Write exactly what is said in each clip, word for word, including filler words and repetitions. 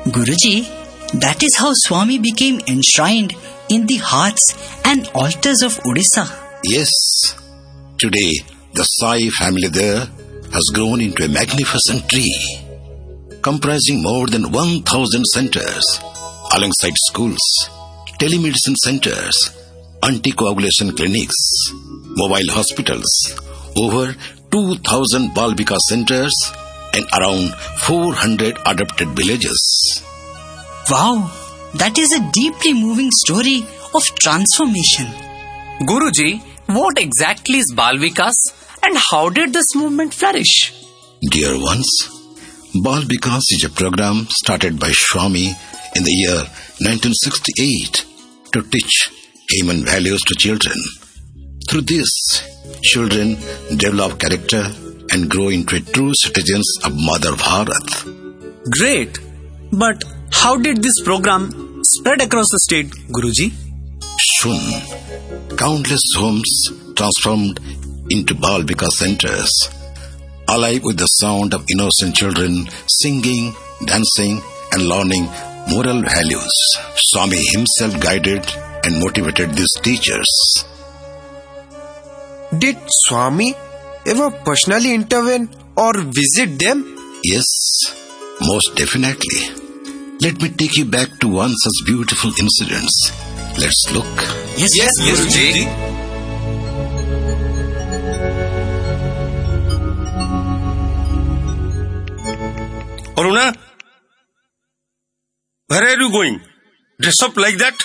Guruji, that is how Swami became enshrined in the hearts and altars of Odisha. Yes. Today, the Sai family there has grown into a magnificent tree, comprising more than one thousand centers, alongside schools, telemedicine centers, anticoagulation clinics, mobile hospitals, over two thousand Balbika centers, and around four hundred adopted villages. Wow, that is a deeply moving story of transformation. Guruji, what exactly is Balvikas and how did this movement flourish? Dear ones, Bal Vikas is a program started by Swami in the year nineteen sixty-eight to teach human values to children. Through this, children develop character and grow into true citizens of Mother Bharat. Great. But how did this program spread across the state, Guruji? Soon, countless homes transformed into Bal Vikas centers, alive with the sound of innocent children singing, dancing, and learning moral values. Swami himself guided and motivated these teachers. Did Swami ever personally intervene or visit them? Yes, most definitely. Let me take you back to one such beautiful incidents. Let's look. Yes, yes, yes Guruji. Aruna, where are you going? Dress up like that?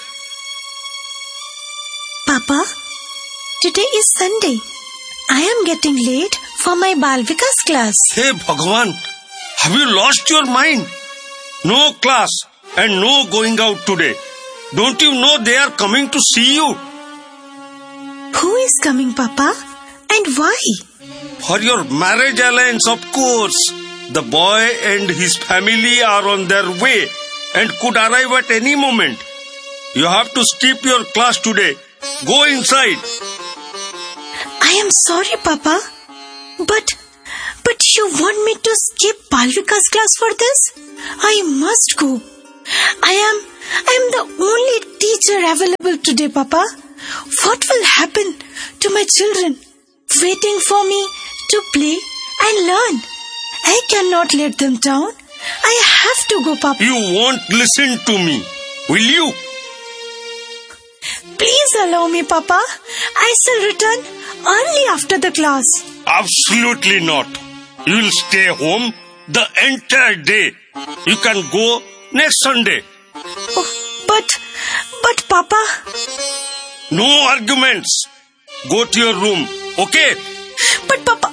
Papa, today is Sunday. I am getting late for my Balvikas class. Hey Bhagavan, have you lost your mind? No class and no going out today. Don't you know they are coming to see you? Who is coming, Papa? And why? For your marriage alliance, of course. The boy and his family are on their way and could arrive at any moment. You have to skip your class today. Go inside. I am sorry, Papa. But, but you want me to skip Balvika's class for this? I must go. I am, I am the only teacher available today, Papa. What will happen to my children waiting for me to play and learn? I cannot let them down. I have to go, Papa. You won't listen to me, will you? Please allow me, Papa. I shall return early after the class. Absolutely not. You will stay home the entire day. You can go next Sunday. Oh, but, but Papa... No arguments. Go to your room, okay? But Papa...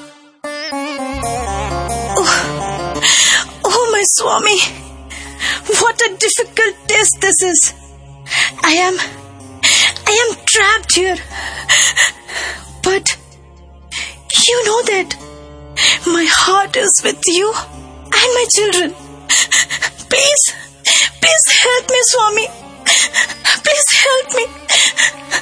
Oh, my Swami, what a difficult test this is. I am, I am trapped here. But you know that my heart is with you and my children. Please, please help me, Swami. Please help me.